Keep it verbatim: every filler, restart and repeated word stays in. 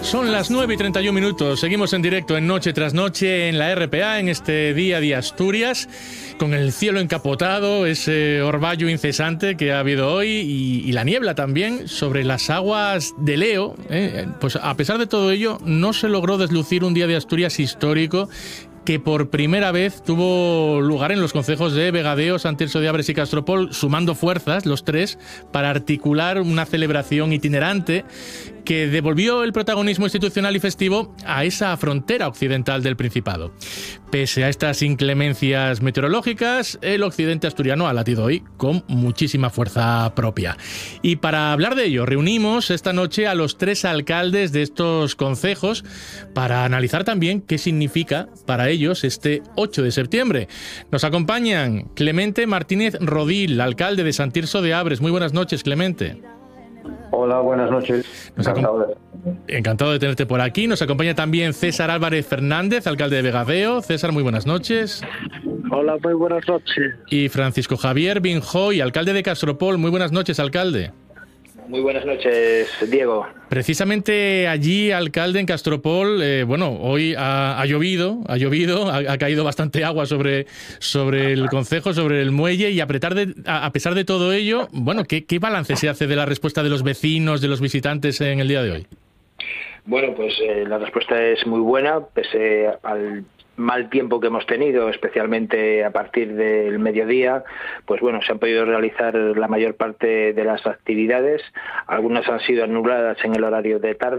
Son las nueve y treinta y un minutos. Seguimos en directo en Noche tras Noche en la R P A, en este día de Asturias, con el cielo encapotado, ese orvallo incesante que ha habido hoy y, y la niebla también sobre las aguas de Leo. ¿eh? Pues a pesar de todo ello, no se logró deslucir un día de Asturias histórico que por primera vez tuvo lugar en los concejos de Vegadeo, Sant Tirso de Abres y Castropol, sumando fuerzas los tres para articular una celebración itinerante que devolvió el protagonismo institucional y festivo a esa frontera occidental del Principado. Pese a estas inclemencias meteorológicas, el occidente asturiano ha latido hoy con muchísima fuerza propia. Y para hablar de ello, reunimos esta noche a los tres alcaldes de estos concejos para analizar también qué significa para ellos este ocho de septiembre. Nos acompañan Clemente Martínez Rodil, alcalde de Sant Tirso de Abres. Muy buenas noches, Clemente. Hola, buenas noches. Encantado de... Encantado de tenerte por aquí. Nos acompaña también César Álvarez Fernández, alcalde de Vegadeo. César, muy buenas noches. Hola, muy buenas noches. Y Francisco Javier Binjoy, alcalde de Castropol. Muy buenas noches, alcalde. Muy buenas noches, Diego. Precisamente allí, alcalde, en Castropol, eh, bueno, hoy ha, ha llovido, ha llovido, ha, ha caído bastante agua sobre, sobre el concejo, sobre el muelle, y a, de, a, a pesar de todo ello, bueno, ¿qué, ¿qué balance se hace de la respuesta de los vecinos, de los visitantes en el día de hoy? Bueno, pues eh, la respuesta es muy buena, pese al mal tiempo que hemos tenido, especialmente a partir del mediodía. Pues bueno, se han podido realizar la mayor parte de las actividades. Algunas han sido anuladas en el horario de tarde.